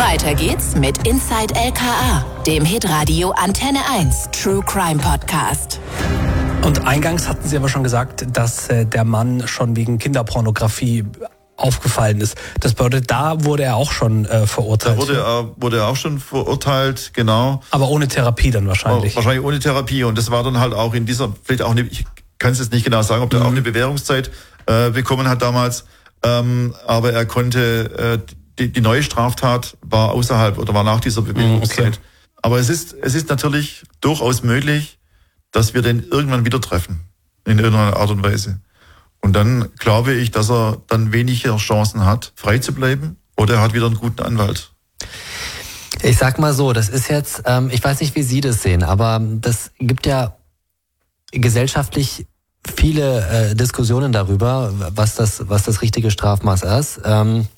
Weiter geht's mit Inside LKA, dem Hitradio Antenne 1 True Crime Podcast. Und eingangs hatten Sie aber schon gesagt, dass der Mann schon wegen Kinderpornografie aufgefallen ist. Das bedeutet, da wurde er auch schon verurteilt. Da wurde er auch schon verurteilt, genau. Aber ohne Therapie dann wahrscheinlich. Wahrscheinlich ohne Therapie. Und das war dann halt auch in dieser, vielleicht auch ich kann es jetzt nicht genau sagen, ob der auch eine Bewährungszeit bekommen hat damals. Aber er konnte, die neue Straftat war außerhalb oder war nach dieser Bewährungszeit. Okay. Aber es ist natürlich durchaus möglich, dass wir den irgendwann wieder treffen. In irgendeiner Art und Weise. Und dann glaube ich, dass er dann weniger Chancen hat, frei zu bleiben, oder er hat wieder einen guten Anwalt. Ich sag mal so, das ist jetzt, ich weiß nicht, wie Sie das sehen, aber das gibt ja gesellschaftlich viele Diskussionen darüber, was das richtige Strafmaß ist. Wenn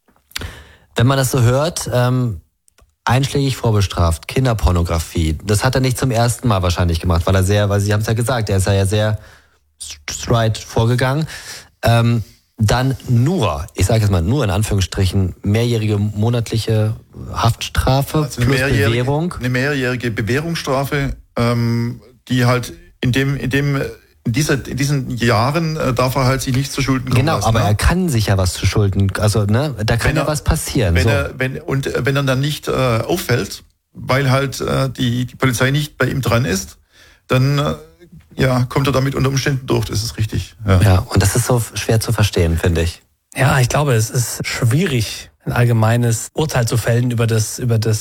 man das so hört, einschlägig vorbestraft, Kinderpornografie, das hat er nicht zum ersten Mal wahrscheinlich gemacht, weil Sie haben es ja gesagt, er ist ja sehr straight vorgegangen. Dann ich sage jetzt mal nur in Anführungsstrichen, mehrjährige monatliche Haftstrafe also plus Bewährung. Eine mehrjährige Bewährungsstrafe, die halt in diesen Jahren darf er halt sich nicht zu Schulden kommen lassen. Genau, aber er kann sich ja was zu Schulden, also da kann ja was passieren. Wenn er dann nicht auffällt, weil halt die Polizei nicht bei ihm dran ist, dann kommt er damit unter Umständen durch, das ist richtig. Ja, und das ist so schwer zu verstehen, finde ich. Ja, ich glaube, es ist schwierig, ein allgemeines Urteil zu fällen über das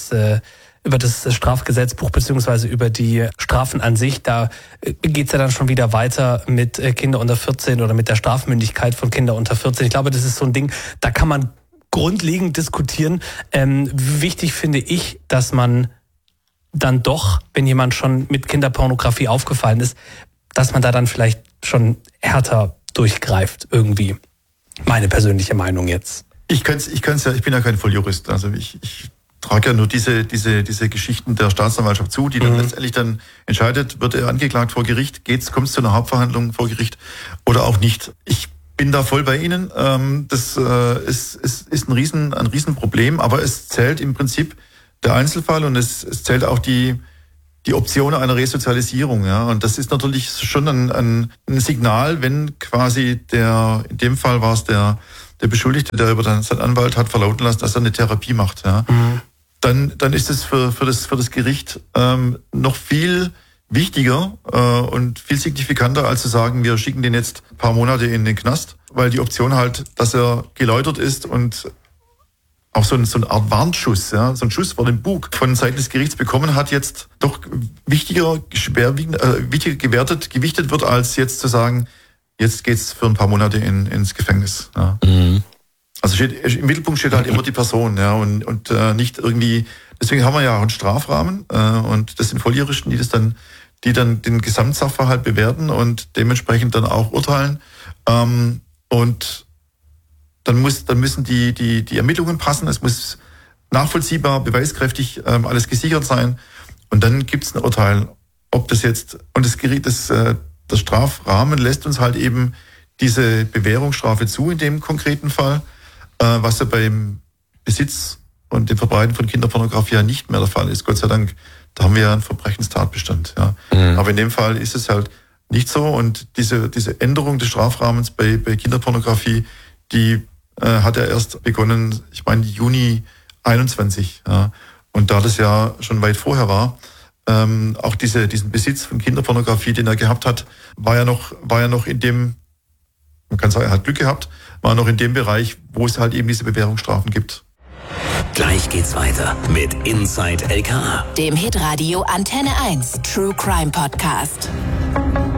Strafgesetzbuch beziehungsweise über die Strafen an sich. Da geht's ja dann schon wieder weiter mit Kinder unter 14 oder mit der Strafmündigkeit von Kinder unter 14. Ich glaube, das ist so ein Ding, da kann man grundlegend diskutieren. Wichtig finde ich, dass man dann doch, wenn jemand schon mit Kinderpornografie aufgefallen ist, dass man da dann vielleicht schon härter durchgreift irgendwie. Meine persönliche Meinung jetzt. Ich bin ja kein Volljurist. Also ich trage ja nur diese Geschichten der Staatsanwaltschaft zu, die dann letztendlich dann entscheidet, wird er angeklagt vor Gericht, kommt es zu einer Hauptverhandlung vor Gericht oder auch nicht. Ich bin da voll bei Ihnen. Das ist ein Riesenproblem, aber es zählt im Prinzip der Einzelfall und es zählt auch die Option einer Resozialisierung, ja. Und das ist natürlich schon ein Signal, wenn quasi in dem Fall war es der Beschuldigte, der über seinen Anwalt hat verlauten lassen, dass er eine Therapie macht, ja. Dann ist es für das Gericht noch viel wichtiger und viel signifikanter, als zu sagen, wir schicken den jetzt ein paar Monate in den Knast, weil die Option halt, dass er geläutert ist und auch so eine Art Warnschuss, ja, so ein Schuss vor dem Bug von Seiten des Gerichts bekommen hat, jetzt doch wichtiger gewichtet wird, als jetzt zu sagen, jetzt geht's für ein paar Monate ins Gefängnis. Ja. Also im Mittelpunkt steht halt immer die Person, ja, und nicht irgendwie. Deswegen haben wir ja auch einen Strafrahmen und das sind Volljuristen, die dann den Gesamtsachverhalt bewerten und dementsprechend dann auch urteilen. Und dann müssen die Ermittlungen passen, es muss nachvollziehbar, beweiskräftig alles gesichert sein und dann gibt's ein Urteil. Ob das jetzt, und das Gericht, der Strafrahmen lässt uns halt eben diese Bewährungsstrafe zu in dem konkreten Fall, was ja beim Besitz und dem Verbreiten von Kinderpornografie ja nicht mehr der Fall ist. Gott sei Dank, da haben wir ja einen Verbrechenstatbestand. Ja. Aber in dem Fall ist es halt nicht so und diese Änderung des Strafrahmens bei Kinderpornografie, die hat er erst begonnen, ich meine Juni 21. Ja. Und da das ja schon weit vorher war, auch diesen Besitz von Kinderpornografie, den er gehabt hat, war ja noch in dem, man kann sagen, er hat Glück gehabt, war noch in dem Bereich, wo es halt eben diese Bewährungsstrafen gibt. Gleich geht's weiter mit Inside LKA, dem Hitradio Antenne 1 True Crime Podcast.